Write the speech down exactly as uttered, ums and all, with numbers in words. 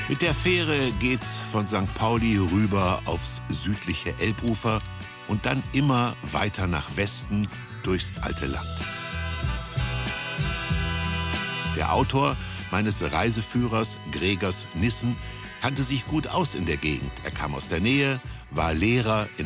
Mit der Fähre geht's von Sankt Pauli rüber aufs südliche Elbufer und dann immer weiter nach Westen durchs alte Land. Der Autor meines Reiseführers, Gregers Nissen, kannte sich gut aus in der Gegend. Er kam aus der Nähe, war Lehrer in